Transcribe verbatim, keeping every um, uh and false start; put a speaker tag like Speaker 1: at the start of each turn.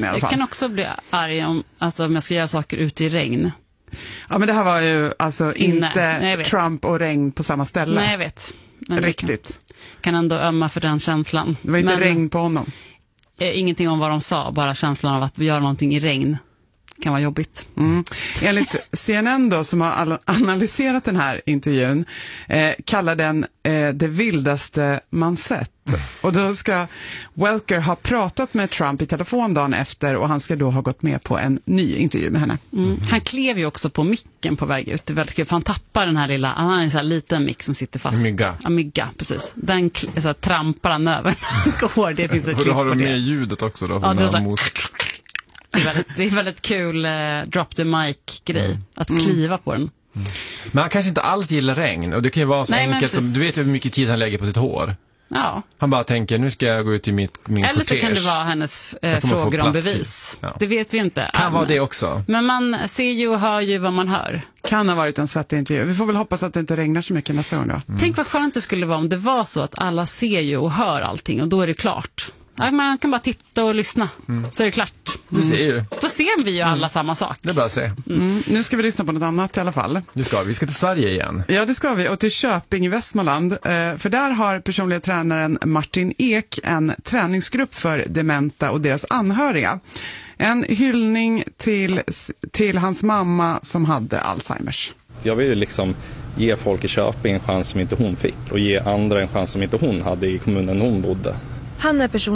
Speaker 1: i alla fall.
Speaker 2: Jag kan också bli arg om, alltså, om jag ska göra saker ute i regn.
Speaker 1: Ja, men det här var ju alltså
Speaker 2: Inne.
Speaker 1: inte
Speaker 2: Nej,
Speaker 1: Trump och regn på samma ställe.
Speaker 2: Nej, jag vet. Men
Speaker 1: Riktigt.
Speaker 2: Kan, kan ändå ömma för den känslan.
Speaker 1: Det var inte
Speaker 2: men,
Speaker 1: regn på honom.
Speaker 2: Eh, ingenting om vad de sa, bara känslan av att vi gör någonting i regn kan vara jobbigt.
Speaker 1: Mm. Enligt C N N då, som har analyserat den här intervjun, eh, kallar den eh, det vildaste man sett. Och då ska Welker ha pratat med Trump i telefon dagen efter och han ska då ha gått med på en ny intervju med henne.
Speaker 2: Mm. Han klev ju också på micken på väg ut. Det är väldigt kul, för han tappar den här lilla, han har en sån här liten mick som sitter fast.
Speaker 3: Mygga.
Speaker 2: Ja, mygga, precis. Den så här, trampar han över. Går, det finns ett klipp på det.
Speaker 3: Och då har du med ljudet också då.
Speaker 2: Ja, det är så
Speaker 3: mot...
Speaker 2: Det är väldigt, det är väldigt kul eh, drop the mic-grej, mm. att kliva på den.
Speaker 3: Mm. Men han kanske inte alls gillar regn, och det kan ju vara så Nej, enkelt som, du vet hur mycket tid han lägger på sitt hår.
Speaker 2: Ja.
Speaker 3: Han bara tänker, nu ska jag gå ut i mitt, min
Speaker 2: Eller
Speaker 3: kortege.
Speaker 2: så kan det vara hennes eh, frågor om bevis. Ja. Det vet vi inte.
Speaker 3: Kan
Speaker 2: än.
Speaker 3: vara det också.
Speaker 2: Men man ser ju och hör ju vad man hör.
Speaker 1: Kan ha varit en svettig intervju. Vi får väl hoppas att det inte regnar så mycket nästa gång då.
Speaker 2: Mm. Tänk vad skönt det skulle vara om det var så att alla ser ju och hör allting och då är det klart. Man kan bara titta och lyssna, mm. så är det klart.
Speaker 3: Mm. Vi ser ju.
Speaker 2: Då ser vi ju alla mm. samma sak.
Speaker 3: Det är bara att se.
Speaker 1: Mm. Mm. Nu ska vi lyssna på något annat i alla fall.
Speaker 3: Nu ska vi. Vi ska till Sverige igen.
Speaker 1: Ja, det ska vi. Och till Köping i Västmanland. För där har personliga tränaren Martin Ek en träningsgrupp för dementa och deras anhöriga. En hyllning till, till hans mamma som hade Alzheimers.
Speaker 4: Jag vill liksom ge folk i Köping en chans som inte hon fick och ge andra en chans som inte hon hade i kommunen hon bodde.
Speaker 5: Han är person